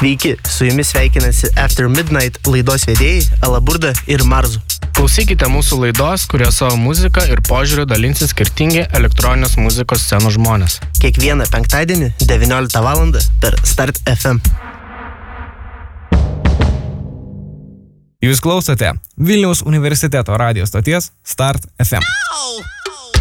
Sveiki, su jumis sveikinasi After Midnight laidos vedėjai Alaburda ir Marzu. Klausykite mūsų laidos, kurie savo muziką ir požiūrį dalinsis skirtingi elektroninės muzikos scenos žmonės. Kiekvieną penktadienį 19 val. Per Start FM. Jūs klausote Vilniaus universiteto radijo stoties Start FM. Ow!